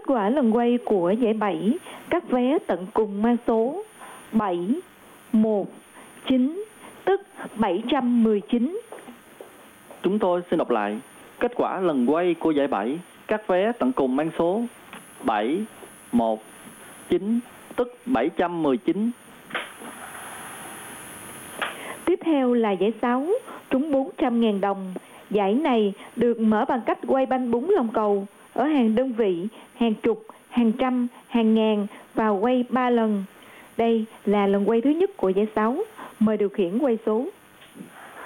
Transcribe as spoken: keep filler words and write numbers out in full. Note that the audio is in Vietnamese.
Kết quả lần quay của giải bảy, các vé tận cùng mang số bảy một chín, tức bảy trăm mười chín. Chúng tôi xin đọc lại. Kết quả lần quay của giải bảy, các vé tận cùng mang số bảy một chín, tức bảy trăm mười chín. Tiếp theo là giải sáu, trúng bốn trăm nghìn đồng. Giải này được mở bằng cách quay banh búng lòng cầu ở hàng đơn vị, hàng chục, hàng trăm, hàng ngàn và quay ba lần. Đây là lần quay thứ nhất của giải sáu. Mời điều khiển quay số.